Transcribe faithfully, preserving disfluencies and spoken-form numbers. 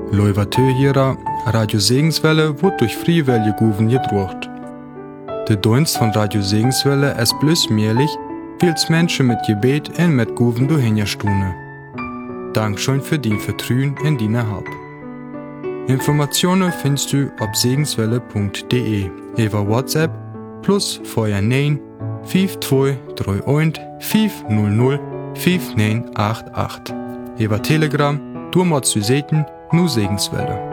Leuvatö hierer, Radio Segenswelle wird durch Friewelle Guven gedruckt. Der Dienst von Radio Segenswelle ist bloß möglich, weil es Menschen mit Gebet und mit Guven durchhinstune. Dankeschön für dein Vertrauen in deine Hab. Informationen findest du auf segenswelle punkt de über WhatsApp plus vorher neun fünf zwei drei eins fünf null null fünf neun acht acht. Über Telegram, du musst du sehen, nur Segenswelle.